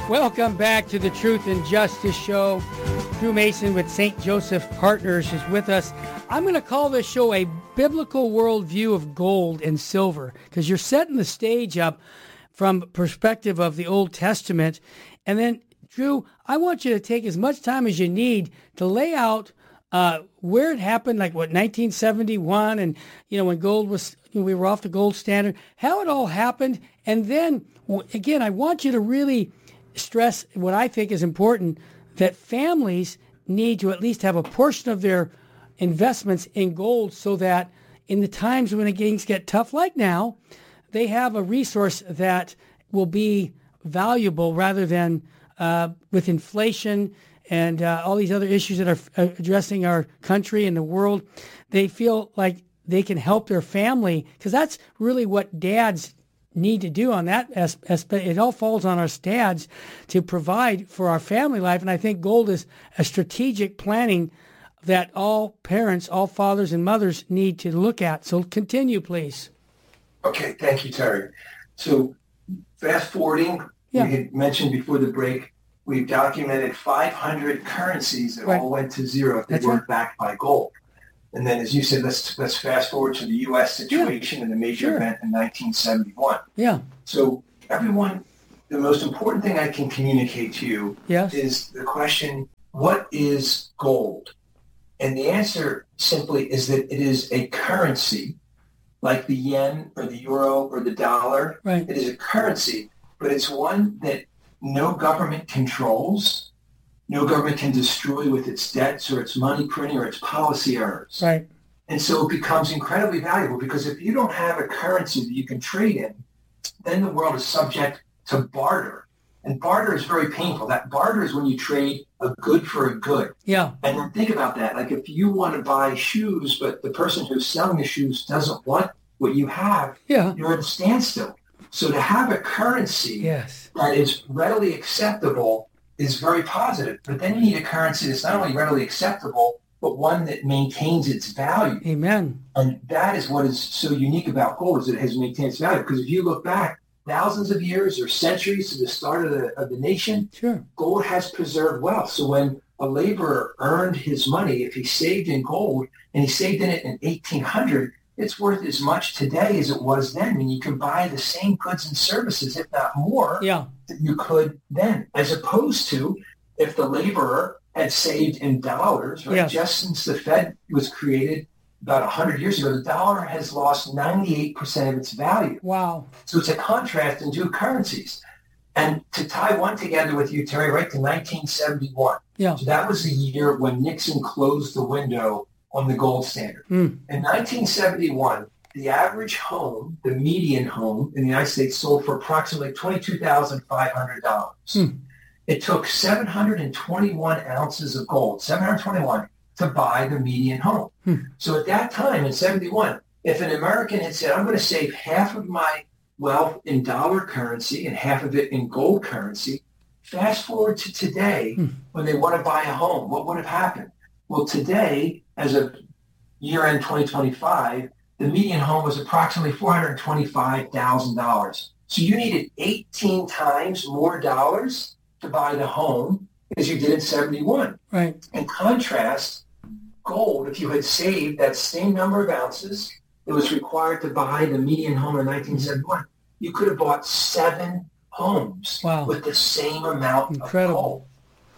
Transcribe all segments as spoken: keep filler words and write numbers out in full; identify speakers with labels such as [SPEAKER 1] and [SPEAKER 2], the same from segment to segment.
[SPEAKER 1] Welcome back to the Truth and Justice Show. Drew Mason with Saint Joseph Partners is with us. I'm going to call this show a biblical worldview of gold and silver, because you're setting the stage up from perspective of the Old Testament. And then, Drew, I want you to take as much time as you need to lay out uh, where it happened, like what, nineteen seventy-one, and, you know, when gold was, we were off the gold standard, how it all happened. And then, again, I want you to really stress what I think is important, that families need to at least have a portion of their investments in gold so that in the times when things get tough like now, they have a resource that will be valuable rather than uh, with inflation and uh, all these other issues that are uh, addressing our country and the world. They feel like they can help their family, because that's really what dads need to do on that aspect. It all falls on us dads to provide for our family life. And I think gold is a strategic planning that all parents, all fathers and mothers need to look at. So continue, please.
[SPEAKER 2] Okay, thank you, Terry. So fast forwarding, yeah. We had mentioned before the break, we've documented five hundred currencies that right. all went to zero if they That's weren't right. backed by gold. And then, as you said, let's let's fast forward to the U S situation yeah. and the major sure. event in nineteen seventy-one.
[SPEAKER 1] Yeah.
[SPEAKER 2] So, everyone, the most important thing I can communicate to you
[SPEAKER 1] yes.
[SPEAKER 2] is the question, what is gold? And the answer simply is that it is a currency, like the yen or the euro or the dollar.
[SPEAKER 1] Right.
[SPEAKER 2] It is a currency, but it's one that no government controls. No government can destroy with its debts or its money printing or its policy errors.
[SPEAKER 1] Right.
[SPEAKER 2] And so it becomes incredibly valuable, because if you don't have a currency that you can trade in, then the world is subject to barter. And barter is very painful. That barter is when you trade a good for a good.
[SPEAKER 1] Yeah.
[SPEAKER 2] And then think about that. Like if you want to buy shoes, but the person who's selling the shoes doesn't want what you have,
[SPEAKER 1] yeah.
[SPEAKER 2] you're at a standstill. So to have a currency
[SPEAKER 1] yes.
[SPEAKER 2] that is readily acceptable is very positive. But then you need a currency that's not only readily acceptable, but one that maintains its value.
[SPEAKER 1] Amen.
[SPEAKER 2] And that is what is so unique about gold, is that it has maintained its value. Because if you look back thousands of years or centuries to the start of the, of the nation,
[SPEAKER 1] sure.
[SPEAKER 2] gold has preserved wealth. So when a laborer earned his money, if he saved in gold and he saved in it in eighteen hundred, it's worth as much today as it was then. I mean, you can buy the same goods and services, if not more,
[SPEAKER 1] yeah.
[SPEAKER 2] that you could then, as opposed to if the laborer had saved in dollars, right?
[SPEAKER 1] Yes.
[SPEAKER 2] Just since the Fed was created about one hundred years ago, the dollar has lost ninety-eight percent of its value.
[SPEAKER 1] Wow.
[SPEAKER 2] So it's a contrast in two currencies. And to tie one together with you, Terry, right to nineteen seventy-one.
[SPEAKER 1] Yeah.
[SPEAKER 2] So that was the year when Nixon closed the window on the gold standard.
[SPEAKER 1] Mm.
[SPEAKER 2] In nineteen seventy-one, the average home, the median home in the United States, sold for approximately twenty-two thousand five hundred dollars.
[SPEAKER 1] Mm.
[SPEAKER 2] It took seven hundred twenty-one ounces of gold, seven hundred twenty-one, to buy the median home.
[SPEAKER 1] Mm.
[SPEAKER 2] So at that time in seventy-one, if an American had said, I'm going to save half of my wealth in dollar currency and half of it in gold currency, fast forward to today, mm. when they want to buy a home, what would have happened? Well, today, as of year-end twenty twenty-five, the median home was approximately four hundred twenty-five thousand dollars. So you needed eighteen times more dollars to buy the home as you did in seventy-one.
[SPEAKER 1] Right.
[SPEAKER 2] In contrast, gold, if you had saved that same number of ounces that was required to buy the median home in nineteen seventy-one, you could have bought seven homes
[SPEAKER 1] wow.
[SPEAKER 2] with the same amount
[SPEAKER 1] Incredible.
[SPEAKER 2] of gold.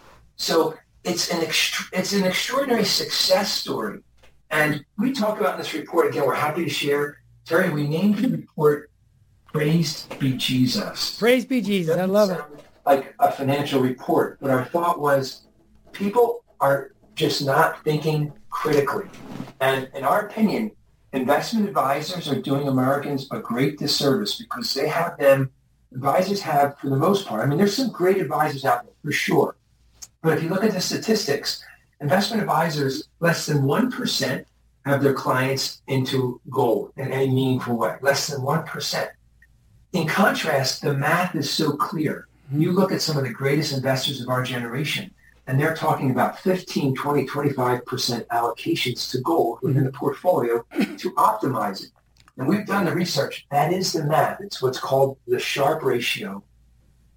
[SPEAKER 2] So it's an ext- it's an extraordinary success story. And we talk about in this report, again, we're happy to share. Terry, we named the report Praised Be Jesus.
[SPEAKER 1] Praise be Jesus. I love it.
[SPEAKER 2] Like a financial report. But our thought was people are just not thinking critically. And in our opinion, investment advisors are doing Americans a great disservice, because they have them, advisors have, for the most part, I mean, there's some great advisors out there, for sure. But if you look at the statistics, investment advisors, less than one percent have their clients into gold in any meaningful way, less than one percent. In contrast, the math is so clear. Mm-hmm. You look at some of the greatest investors of our generation, and they're talking about fifteen, twenty, twenty-five percent allocations to gold within the portfolio to optimize it. And we've done the research. That is the math. It's what's called the Sharpe ratio.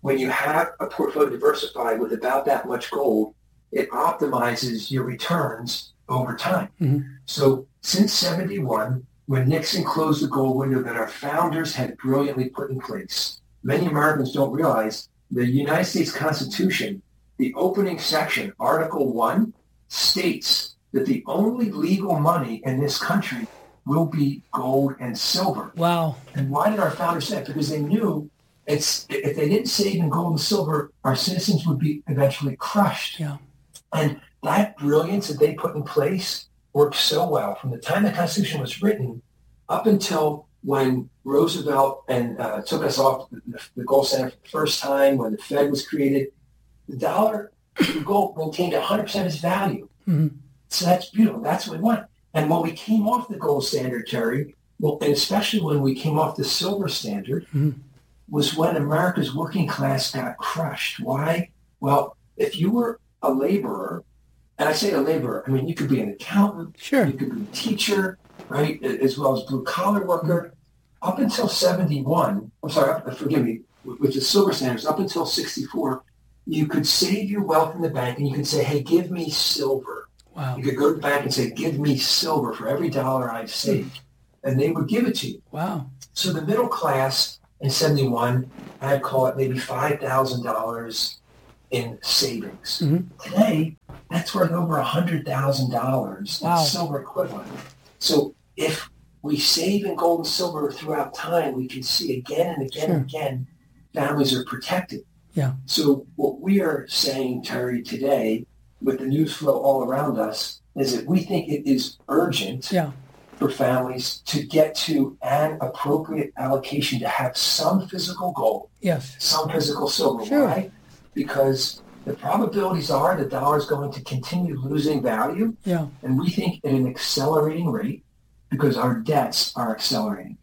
[SPEAKER 2] when you have a portfolio diversified with about that much gold, it optimizes your returns over time. Mm-hmm. So since seventy-one, when Nixon closed the gold window that our founders had brilliantly put in place, many Americans don't realize the United States Constitution, the opening section, Article one, states that the only legal money in this country will be gold and silver.
[SPEAKER 1] Wow.
[SPEAKER 2] And why did our founders say that? Because they knew it's if they didn't save in gold and silver, our citizens would be eventually crushed.
[SPEAKER 1] Yeah.
[SPEAKER 2] And that brilliance that they put in place worked so well from the time the Constitution was written up until when Roosevelt and uh, took us off the, the gold standard for the first time, when the Fed was created. The dollar, the gold maintained one hundred percent of its value. Mm-hmm. So that's beautiful. That's what we want. And when we came off the gold standard, Terry, well, and especially when we came off the silver standard, mm-hmm. was when America's working class got crushed. Why? Well, if you were a laborer, and I say a laborer, I mean, you could be an accountant,
[SPEAKER 1] sure.
[SPEAKER 2] You could be a teacher, right, as well as blue-collar worker. Up until seventy-one, I'm sorry, forgive me, with the silver standards, up until sixty-four, you could save your wealth in the bank and you could say, hey, give me silver.
[SPEAKER 1] Wow.
[SPEAKER 2] You could go to the bank and say, give me silver for every dollar I've saved. And they would give it to you.
[SPEAKER 1] Wow.
[SPEAKER 2] So the middle class in seventy-one, I'd call it maybe five thousand dollars in savings. Mm-hmm. Today, that's worth over one hundred thousand dollars
[SPEAKER 1] wow.
[SPEAKER 2] silver equivalent. So if we save in gold and silver throughout time, we can see again and again sure. and again, families are protected.
[SPEAKER 1] Yeah.
[SPEAKER 2] So what we are saying, Terry, today, with the news flow all around us, is that we think it is urgent
[SPEAKER 1] yeah.
[SPEAKER 2] for families to get to an appropriate allocation to have some physical gold,
[SPEAKER 1] yes,
[SPEAKER 2] some physical silver.
[SPEAKER 1] Sure.
[SPEAKER 2] Why? Because the probabilities are the dollar is going to continue losing value,
[SPEAKER 1] yeah.
[SPEAKER 2] and we think at an accelerating rate because our debts are accelerating.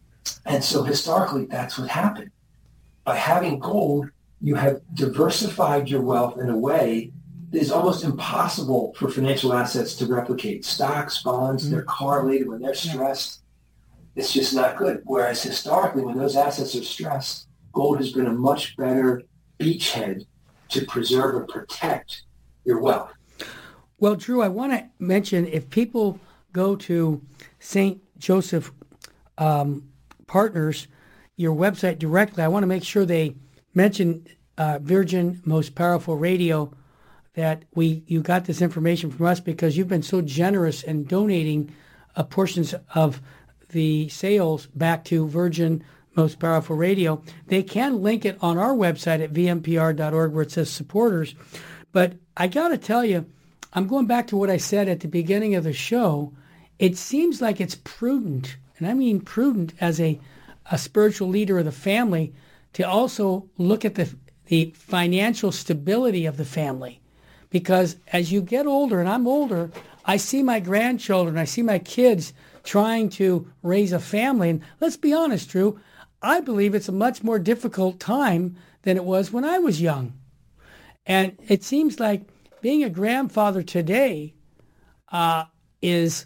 [SPEAKER 2] And so historically, that's what happened. By having gold, you have diversified your wealth in a way that is almost impossible for financial assets to replicate. Stocks, bonds, mm-hmm. they're correlated. When they're stressed, it's just not good. Whereas historically, when those assets are stressed, gold has been a much better beachhead to preserve and protect your wealth.
[SPEAKER 1] Well, Drew, I want to mention if people go to Saint Joseph um, Partners, your website directly, I want to make sure they mention uh, Virgin Most Powerful Radio, that we you got this information from us because you've been so generous in donating uh, portions of the sales back to Virgin Most Powerful Radio. They can link it on our website at v m p r dot org where it says supporters. But I got to tell you, I'm going back to what I said at the beginning of the show. It seems like it's prudent, and I mean prudent as a, a spiritual leader of the family, to also look at the the financial stability of the family. Because as you get older, and I'm older, I see my grandchildren, I see my kids trying to raise a family. And let's be honest, Drew, I believe it's a much more difficult time than it was when I was young. And it seems like being a grandfather today uh, is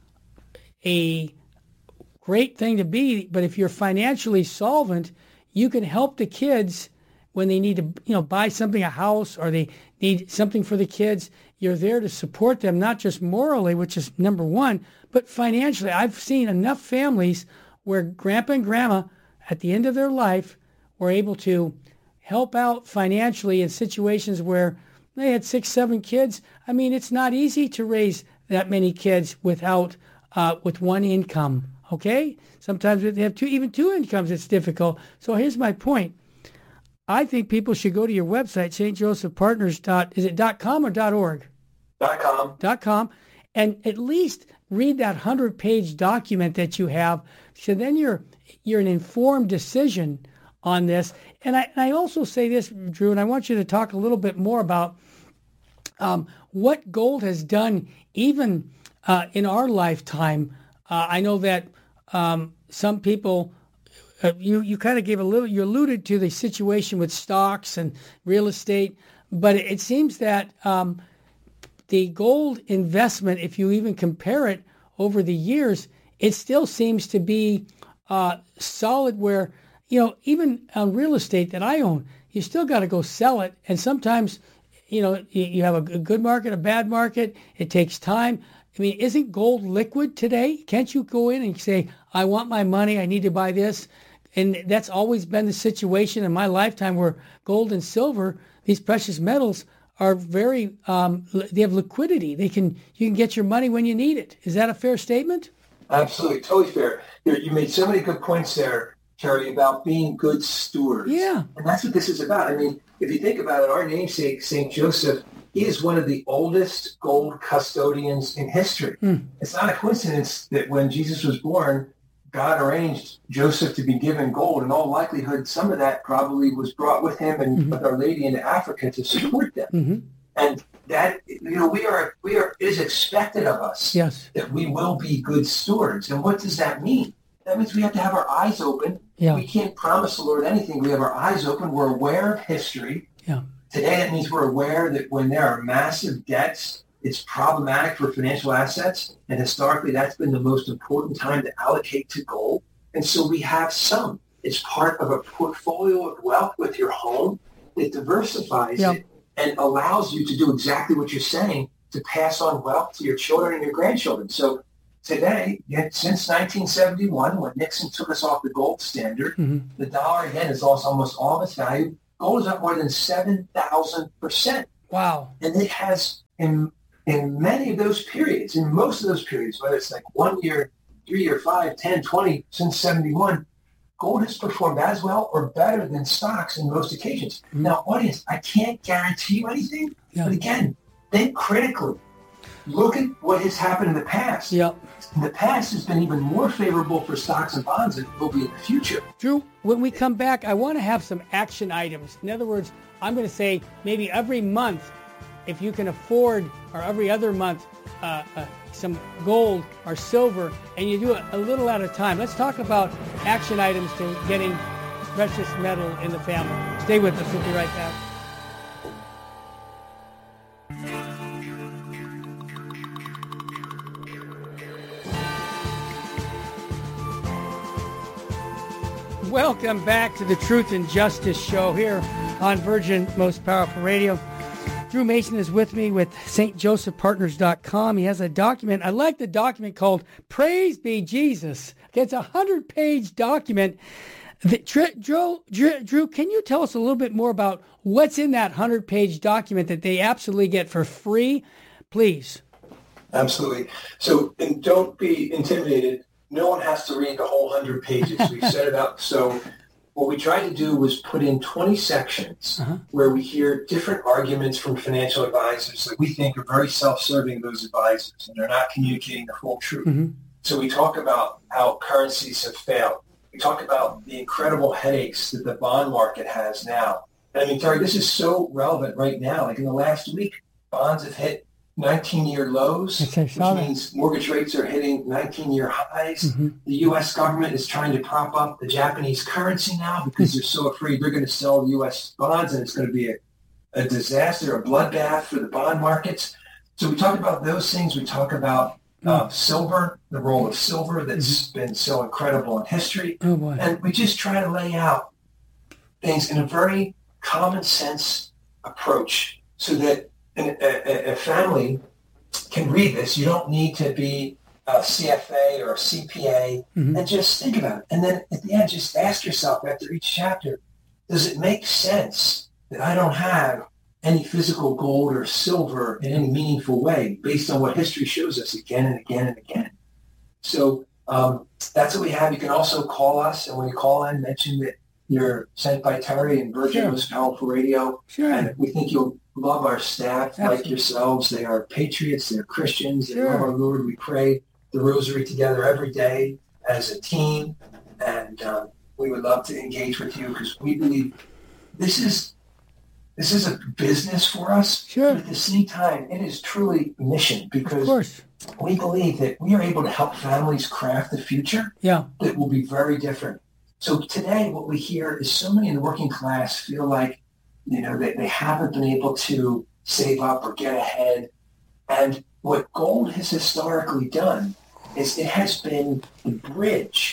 [SPEAKER 1] a great thing to be. But if you're financially solvent, you can help the kids when they need to, you know, buy something, a house, or they need something for the kids. You're there to support them, not just morally, which is number one, but financially. I've seen enough families where grandpa and grandma, at the end of their life, were able to help out financially in situations where they had six, seven kids. I mean, it's not easy to raise that many kids without, uh, with one income, okay? Sometimes they have two, even two incomes, it's difficult. So here's my point. I think people should go to your website, Saint Joseph Partners. Is it .com or .org?
[SPEAKER 2] .com.
[SPEAKER 1] .com, and at least read that hundred-page document that you have. So then you're you're an informed decision on this. And I, and I also say this, Drew, and I want you to talk a little bit more about um, what gold has done even uh, in our lifetime. Uh, I know that um, some people. Uh, you you kind of gave a little, you alluded to the situation with stocks and real estate, but it, it seems that um, the gold investment, if you even compare it over the years, it still seems to be uh, solid where, you know, even on real estate that I own, you still got to go sell it. And sometimes, you know, you, you have a good market, a bad market. It takes time. I mean, isn't gold liquid today? Can't you go in and say, I want my money, I need to buy this? And that's always been the situation in my lifetime where gold and silver, these precious metals, are very, um, they have liquidity. They can, you can get your money when you need it. Is that a fair statement?
[SPEAKER 2] Absolutely, totally fair. You, you made so many good points there, Terry, about being good stewards.
[SPEAKER 1] Yeah.
[SPEAKER 2] And that's what this is about. I mean, if you think about it, our namesake, Saint Joseph, he is one of the oldest gold custodians in history. Mm. It's not a coincidence that when Jesus was born, God arranged Joseph to be given gold. In all likelihood, some of that probably was brought with him and mm-hmm. with Our Lady into Africa to support them. Mm-hmm. And that, you know, we are, we are, it is expected of us
[SPEAKER 1] yes.
[SPEAKER 2] that we will be good stewards. And what does that mean? That means we have to have our eyes open.
[SPEAKER 1] Yeah.
[SPEAKER 2] We can't promise the Lord anything. We have our eyes open. We're aware of history.
[SPEAKER 1] Yeah.
[SPEAKER 2] Today, that means we're aware that when there are massive debts, it's problematic for financial assets. And historically, that's been the most important time to allocate to gold. And so we have some. It's part of a portfolio of wealth with your home that diversifies yep. it and allows you to do exactly what you're saying, to pass on wealth to your children and your grandchildren. So today, yet since nineteen seventy-one, when Nixon took us off the gold standard, mm-hmm. the dollar, again, has lost almost all of its value. Gold is up more than seven thousand percent.
[SPEAKER 1] Wow.
[SPEAKER 2] And it has, in in many of those periods, in most of those periods, whether it's like one year, three year, five, ten, twenty, since seventy-one, gold has performed as well or better than stocks in most occasions. Mm-hmm. Now, audience, I can't guarantee you anything, yeah. but again, think critically. Look at what has happened in the past.
[SPEAKER 1] Yep.
[SPEAKER 2] In the past has been even more favorable for stocks and bonds than it will be in the future.
[SPEAKER 1] Drew, when we come back, I want to have some action items. In other words, I'm going to say maybe every month, if you can afford, or every other month, uh, uh, some gold or silver, and you do it a little at a time. Let's talk about action items to getting precious metal in the family. Stay with us. We'll be right back. Welcome back to the Truth and Justice Show here on Virgin Most Powerful Radio. Drew Mason is with me with St Joseph Partners dot com. He has a document. I like the document called Praise Be Jesus. It's a hundred-page document. That, Drew, Drew, Drew, can you tell us a little bit more about what's in that hundred-page document that they absolutely get for free? Please.
[SPEAKER 2] Absolutely. So, and don't be intimidated. No one has to read the whole one hundred pages. We set it up. So what we tried to do was put in twenty sections uh-huh. where we hear different arguments from financial advisors that we think are very self-serving, those advisors, and they're not communicating the full truth. Mm-hmm. So we talk about how currencies have failed. We talk about the incredible headaches that the bond market has now. And I mean, Terry, this is so relevant right now. Like in the last week, bonds have hit nineteen-year lows, which means mortgage rates are hitting nineteen-year highs. Mm-hmm. The U S government is trying to prop up the Japanese currency now because they're so afraid they're going to sell U S bonds and it's going to be a, a disaster, a bloodbath for the bond markets. So we talk about those things. We talk about uh, silver, the role of silver that's mm-hmm. been so incredible in history.
[SPEAKER 1] Oh, boy.
[SPEAKER 2] And we just try to lay out things in a very common sense approach so that And a, a family can read this. You don't need to be a C F A or a C P A, mm-hmm. and just think about it. And then at the end, just ask yourself after each chapter, does it make sense that I don't have any physical gold or silver in any meaningful way based on what history shows us again and again and again? So um, that's what we have. You can also call us, and when you call in, mention that you're sent by Terry and Virgin Most Powerful Radio.
[SPEAKER 1] Sure.
[SPEAKER 2] And we think you'll love our staff. Absolutely. Like yourselves. They are patriots. They're Christians. They
[SPEAKER 1] sure.
[SPEAKER 2] love our Lord. We pray the rosary together every day as a team. And um, we would love to engage with you because we believe this is this is a business for us.
[SPEAKER 1] Sure.
[SPEAKER 2] But at the same time, it is truly a mission because
[SPEAKER 1] of course.
[SPEAKER 2] we believe that we are able to help families craft a future
[SPEAKER 1] yeah.
[SPEAKER 2] that will be very different. So today what we hear is so many in the working class feel like, you know, they, they haven't been able to save up or get ahead. And what gold has historically done is it has been the bridge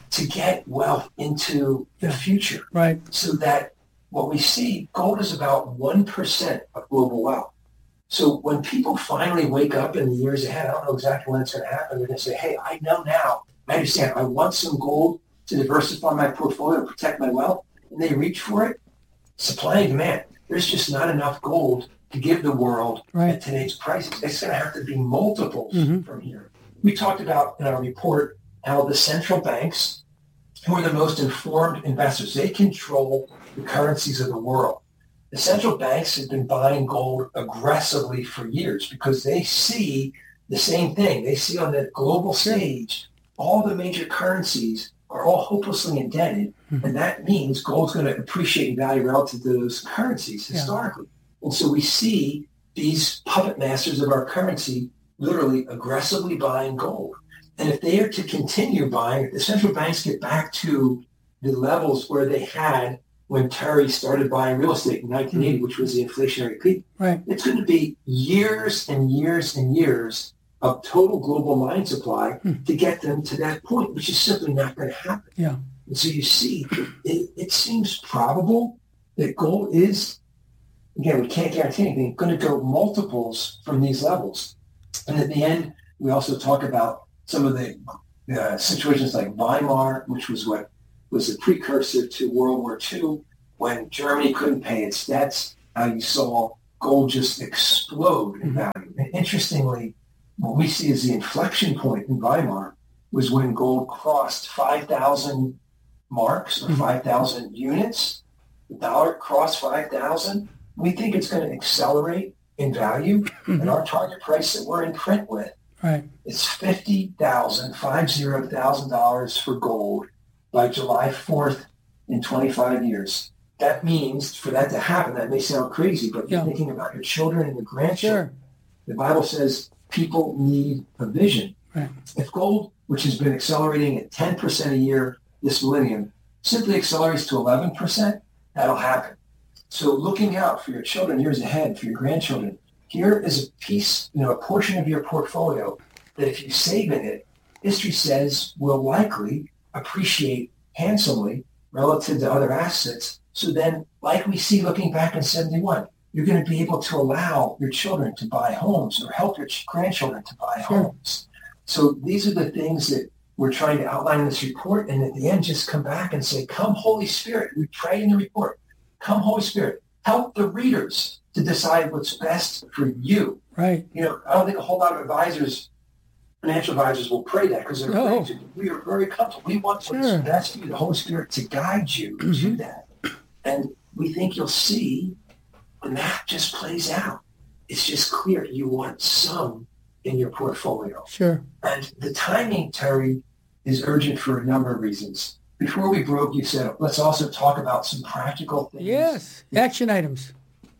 [SPEAKER 2] to get wealth into the future.
[SPEAKER 1] Right.
[SPEAKER 2] So that what we see, gold is about one percent of global wealth. So when people finally wake up in the years ahead, I don't know exactly when it's going to happen, they're going to say, hey, I know now, I understand, I want some gold to diversify my portfolio, protect my wealth, and they reach for it. Supply and demand. There's just not enough gold to give the world right. at today's prices. It's going to have to be multiples mm-hmm. from here. We talked about in our report how the central banks, who are the most informed investors, they control the currencies of the world. The central banks have been buying gold aggressively for years because they see the same thing. They see on the global stage, all the major currencies are all hopelessly indebted, mm-hmm. and that means gold's going to appreciate in value relative to those currencies historically. Yeah. And so we see these puppet masters of our currency literally aggressively buying gold. And if they are to continue buying, if the central banks get back to the levels where they had when Terry started buying real estate in nineteen eighty, mm-hmm. which was the inflationary peak,
[SPEAKER 1] right.
[SPEAKER 2] it's going to be years and years and years of total global mine supply hmm. to get them to that point, which is simply not going to happen.
[SPEAKER 1] Yeah.
[SPEAKER 2] And so you see, it, it seems probable that gold is, again, we can't guarantee anything, going to go multiples from these levels. And at the end, we also talk about some of the uh, situations like Weimar, which was what was a precursor to World War Two, when Germany couldn't pay its debts, how you saw gold just explode in value. And interestingly, what we see as the inflection point in Weimar was when gold crossed five thousand marks or five thousand units. The dollar crossed five thousand. We think it's going to accelerate in value. Mm-hmm. And our target price that we're in print with
[SPEAKER 1] right.
[SPEAKER 2] is fifty thousand dollars, fifty thousand dollars for gold by July fourth in twenty-five years. That means for that to happen, that may sound crazy, but
[SPEAKER 1] yeah.
[SPEAKER 2] you're thinking about your children and your grandchildren.
[SPEAKER 1] Sure.
[SPEAKER 2] The Bible says people need a vision.
[SPEAKER 1] Right.
[SPEAKER 2] If gold, which has been accelerating at ten percent a year this millennium, simply accelerates to eleven percent, that'll happen. So looking out for your children years ahead, for your grandchildren, here is a piece, you know, a portion of your portfolio that if you save in it, history says will likely appreciate handsomely relative to other assets. So then, like we see looking back in seventy-one, you're going to be able to allow your children to buy homes or help your grandchildren to buy
[SPEAKER 1] sure.
[SPEAKER 2] homes. So these are the things that we're trying to outline in this report. And at the end, just come back and say, come Holy Spirit. We pray in the report. Come Holy Spirit. Help the readers to decide what's best for you.
[SPEAKER 1] Right.
[SPEAKER 2] You know, I don't think a whole lot of advisors, financial advisors will pray that because they're
[SPEAKER 1] no.
[SPEAKER 2] afraid to. We are very comfortable. We want
[SPEAKER 1] sure.
[SPEAKER 2] what's best for you, the Holy Spirit, to guide you mm-hmm. to that. And we think you'll see the math just plays out. It's just clear you want some in your portfolio.
[SPEAKER 1] Sure.
[SPEAKER 2] And the timing, Terry, is urgent for a number of reasons. Before we broke, you said, let's also talk about some practical things.
[SPEAKER 1] Yes, action items.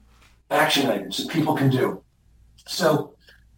[SPEAKER 2] Action items that people can do. So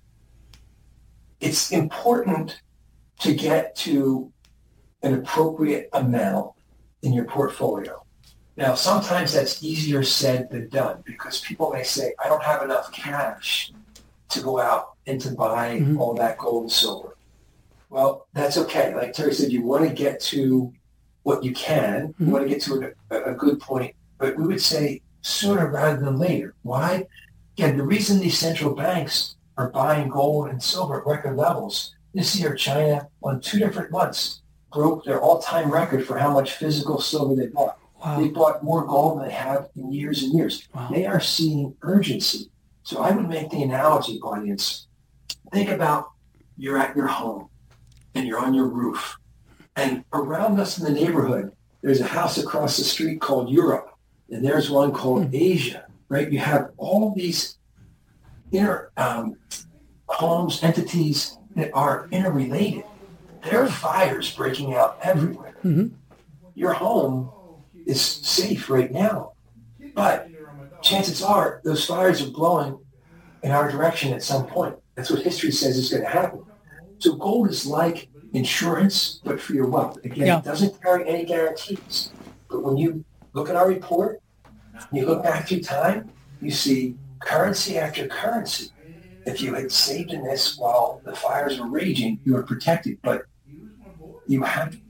[SPEAKER 2] it's important to get to an appropriate amount in your portfolio. Now, sometimes that's easier said than done because people may say, I don't have enough cash to go out and to buy mm-hmm. all that gold and silver. Well, that's okay. Like Terry said, you want to get to what you can. Mm-hmm. You want to get to a, a good point. But we would say sooner rather than later. Why? Again, the reason these central banks are buying gold and silver at record levels, this year China, on two different months, broke their all-time record for how much physical silver they bought. Wow. They bought more gold than they have in years and years.
[SPEAKER 1] Wow.
[SPEAKER 2] They are seeing urgency. So I would make the analogy, audience. Think about you're at your home and you're on your roof. And around us in the neighborhood, there's a house across the street called Europe. And there's one called hmm. Asia, right? You have all these inner um, homes, entities that are interrelated. There are fires breaking out everywhere.
[SPEAKER 1] Mm-hmm.
[SPEAKER 2] Your home is safe right now, but chances are those fires are blowing in our direction at some point. That's what history says is going to happen. So gold is like insurance, but for your wealth. Again, yeah. It doesn't carry any guarantees. But when you look at our report, you look back through time, you see currency after currency. If you had saved in this while the fires were raging, you were protected. But you have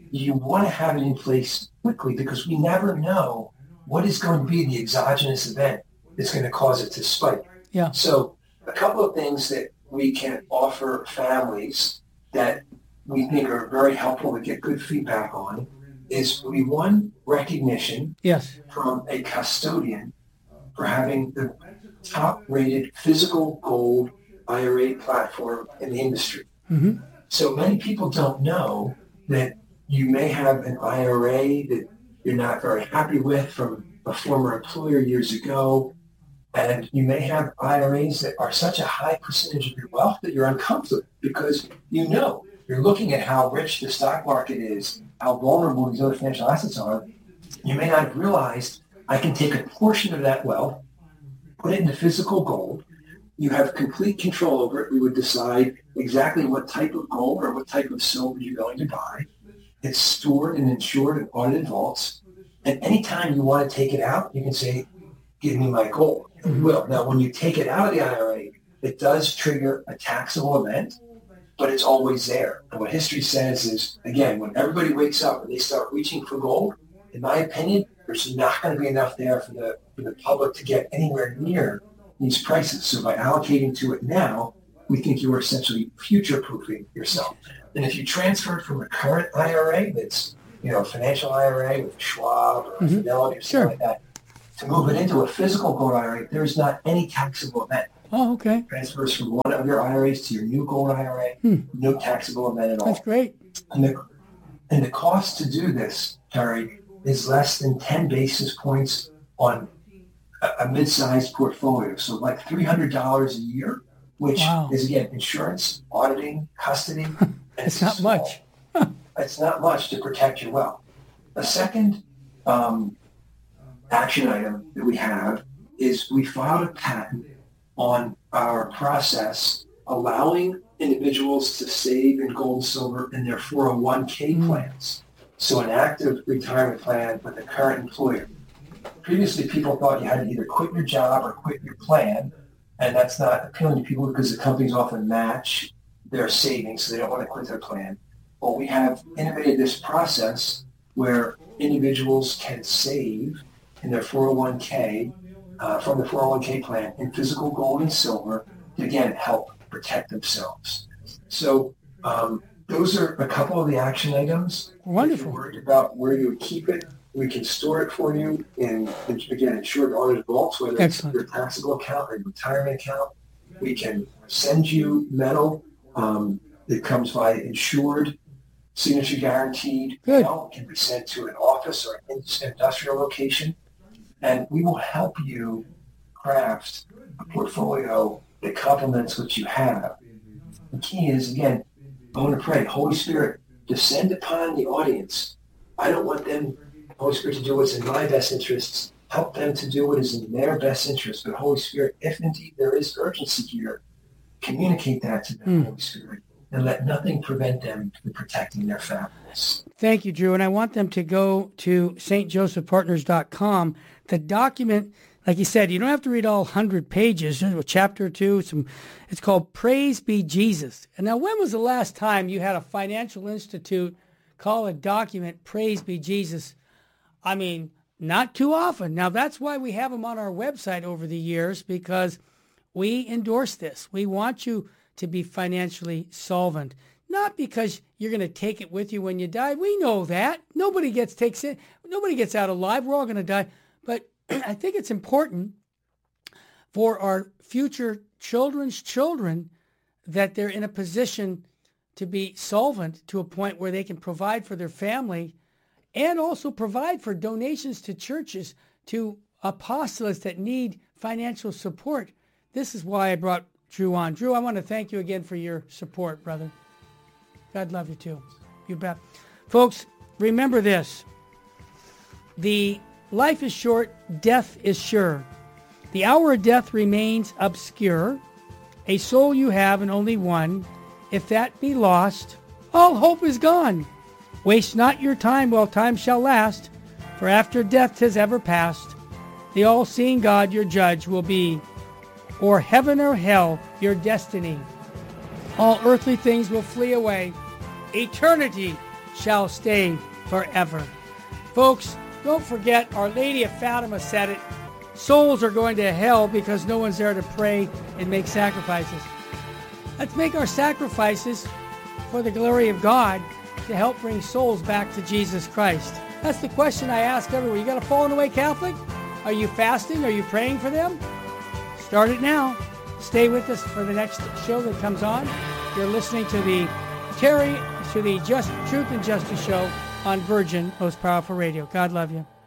[SPEAKER 2] you want to have it in place quickly because we never know what is going to be the exogenous event that's going to cause it to spike.
[SPEAKER 1] Yeah.
[SPEAKER 2] So a couple of things that we can offer families that we think are very helpful to get good feedback on is we one recognition
[SPEAKER 1] yes.
[SPEAKER 2] from a custodian for having the top-rated physical gold I R A platform in the industry.
[SPEAKER 1] Mm-hmm.
[SPEAKER 2] So many people don't know that you may have an I R A that you're not very happy with from a former employer years ago, and you may have I R As that are such a high percentage of your wealth that you're uncomfortable because you know you're looking at how rich the stock market is, how vulnerable these other financial assets are. You may not have realized I can take a portion of that wealth, put it into physical gold. You have complete control over it. We would decide exactly what type of gold or what type of silver you're going to buy. It's stored and insured in audited vaults. And anytime you want to take it out, you can say, give me my gold. And you will. Now, when you take it out of the I R A, it does trigger a taxable event, but it's always there. And what history says is, again, when everybody wakes up and they start reaching for gold, in my opinion, there's not going to be enough there for the, for the public to get anywhere near these prices. So by allocating to it now, we think you are essentially future-proofing yourself. And if you transfer from a current I R A that's, you know, a financial I R A with Schwab or mm-hmm. Fidelity or something
[SPEAKER 1] sure.
[SPEAKER 2] like that, to move it into a physical gold I R A, there is not any taxable event.
[SPEAKER 1] Oh, okay.
[SPEAKER 2] Transfers from one of your I R As to your new gold I R A, hmm. no taxable event at all.
[SPEAKER 1] That's great.
[SPEAKER 2] And the, and the cost to do this, Terry, is less than ten basis points on a, a mid-sized portfolio. So like three hundred dollars a year, which wow. is, again, insurance, auditing, custody. And
[SPEAKER 1] it's not small. much.
[SPEAKER 2] It's not much to protect your wealth. A second um, action item that we have is we filed a patent on our process allowing individuals to save in gold and silver in their four oh one k mm. plans. So an active retirement plan with a current employer. Previously, people thought you had to either quit your job or quit your plan, and that's not appealing to people because the companies often match their savings, so they don't want to quit their plan. Well, we have innovated this process where individuals can save in their four oh one k uh, from the four oh one k plan in physical gold and silver to, again, help protect themselves. So um, those are a couple of the action items.
[SPEAKER 1] Wonderful.
[SPEAKER 2] If you're worried about where you would keep it, we can store it for you in, again, insured audited vaults, whether
[SPEAKER 1] Excellent.
[SPEAKER 2] It's your taxable account or your retirement account. We can send you metal um, that comes by insured, signature guaranteed.
[SPEAKER 1] Good.
[SPEAKER 2] Mail. It can be sent to an office or an industrial location. And we will help you craft a portfolio that complements what you have. The key is, again, I want to pray, Holy Spirit, descend upon the audience. I don't want them, Holy Spirit, to do what's in my best interests. Help them to do what is in their best interest. But Holy Spirit, if indeed there is urgency here, communicate that to them, mm. Holy Spirit, and let nothing prevent them from protecting their families.
[SPEAKER 1] Thank you, Drew. And I want them to go to S T Joseph Partners dot com. The document, like you said, you don't have to read all one hundred pages. There's a chapter or two. Some, it's called Praise Be Jesus. And now, when was the last time you had a financial institute call a document Praise Be Jesus? I mean, not too often. Now, that's why we have them on our website over the years, because we endorse this. We want you to be financially solvent, not because you're going to take it with you when you die. We know that. Nobody gets takes it. Nobody gets out alive. We're all going to die. But I think it's important for our future children's children that they're in a position to be solvent to a point where they can provide for their family and also provide for donations to churches, to apostolates that need financial support. This is why I brought Drew on. Drew, I want to thank you again for your support, brother. God love you too. You bet. Folks, remember this. The life is short, death is sure. The hour of death remains obscure. A soul you have and only one. If that be lost, all hope is gone. Waste not your time while time shall last, for after death has ever passed, the all-seeing God your judge will be, or heaven or hell your destiny. All earthly things will flee away. Eternity shall stay forever. Folks, don't forget, Our Lady of Fatima said it. Souls are going to hell because no one's there to pray and make sacrifices. Let's make our sacrifices for the glory of God to help bring souls back to Jesus Christ. That's the question I ask everyone. You got a fallen away Catholic? Are you fasting? Are you praying for them? Start it now. Stay with us for the next show that comes on. You're listening to the Terry, to the Just Truth and Justice show on Virgin Most Powerful Radio. God love you.